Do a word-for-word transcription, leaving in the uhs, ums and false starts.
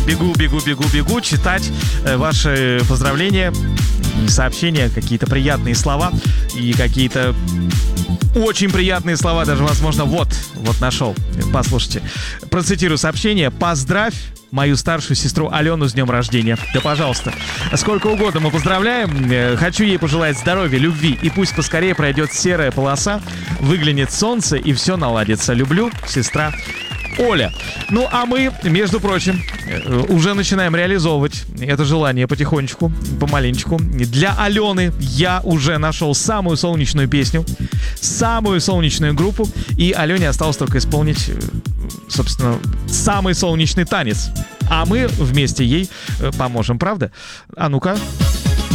Бегу, бегу, бегу, бегу читать э, ваши поздравления, сообщения, какие-то приятные слова и какие-то очень приятные слова, даже, возможно, вот, вот нашел. Послушайте. Процитирую сообщение. «Поздравь мою старшую сестру Алену с днем рождения». Да, пожалуйста. Сколько угодно мы поздравляем. Хочу ей пожелать здоровья, любви. И пусть поскорее пройдет серая полоса, выглянет солнце и все наладится. Люблю, сестра Оля. Ну, а мы, между прочим, уже начинаем реализовывать это желание потихонечку, помаленечку. Для Алены я уже нашел самую солнечную песню, самую солнечную группу, и Алене осталось только исполнить, собственно, самый солнечный танец. А мы вместе ей поможем, правда? А ну-ка.